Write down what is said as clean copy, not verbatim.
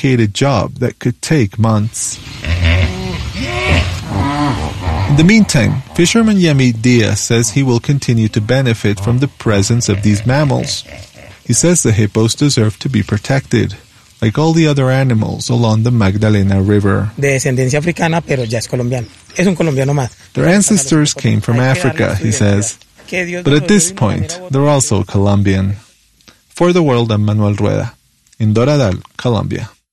complicated job that could take months. In the meantime, fisherman Yemi Diaz says he will continue to benefit from the presence of these mammals. He says the hippos deserve to be protected, like all the other animals along the Magdalena River. Their ancestors came from Africa, he says, but at this point, they're also Colombian. For the World, I'm Manuel Rueda, in Doradal, Colombia.